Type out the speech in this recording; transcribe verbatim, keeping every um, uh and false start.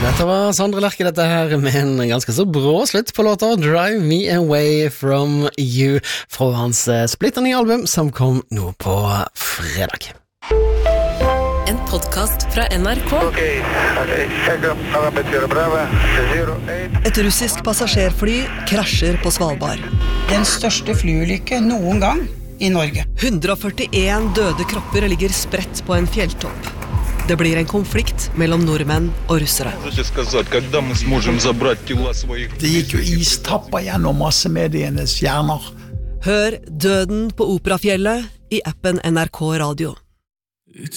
Dette var Sondre Lerche dette her med en ganske så brå slutt på låta Drive Me Away From You fra hans splitter nye album som kom nå på fredag. En podcast fra N R K. Okay, okay. Et russisk passasjerfly krasjer på Svalbard. Den største flyulykke noen gang i Norge. hundre førtien døde kropper ligger spredt på en fjelltopp. Det blir en konflikt mellom nordmenn og russere. Det gikk jo istapper gjennom massemedienes hjerner. Hør Døden på Operafjellet i appen N R K Radio.